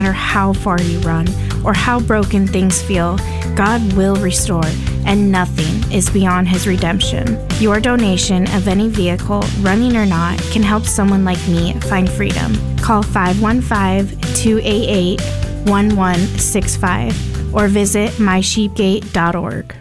matter how far you run or how broken things feel, God will restore, and nothing is beyond His redemption. Your donation of any vehicle, running or not, can help someone like me find freedom. Call 515-288-1165 or visit mysheepgate.org.